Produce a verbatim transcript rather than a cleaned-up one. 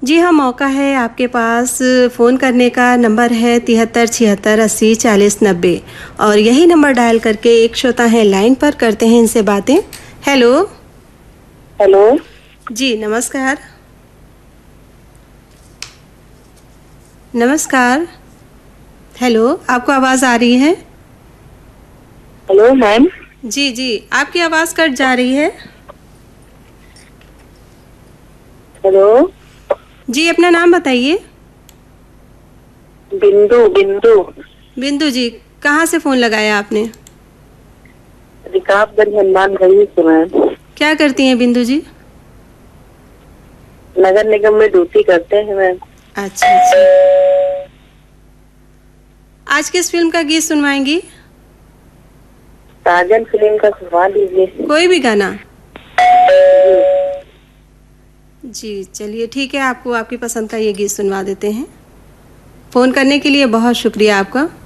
जी हाँ, मौका है आपके पास। फ़ोन करने का नंबर है तिहत्तर छिहत्तर अस्सी चालीस नब्बे और यही नंबर डायल करके एक श्रोता है लाइन पर, करते हैं इनसे बातें। हेलो। हेलो जी नमस्कार। नमस्कार। हेलो, आपको आवाज़ आ रही है? Hello ma'am. जी जी, आपकी आवाज़ कट जा रही है। हेलो। जी, अपना नाम बताइए। बिंदु बिंदु बिंदु जी, कहाँ से फ़ोन लगाया आपने? रिकाबगंज हनुमानगंज से मैम। क्या करती हैं बिंदु जी? नगर निगम में ड्यूटी करते हैं मैम। अच्छा अच्छा। आज किस फिल्म का गीत सुनवाएंगी? साजन फिल्म का सुनवा लीजिए। कोई भी गाना? जी चलिए ठीक है, आपको आपकी पसंद का ये गीत सुनवा देते हैं। फ़ोन करने के लिए बहुत शुक्रिया आपका।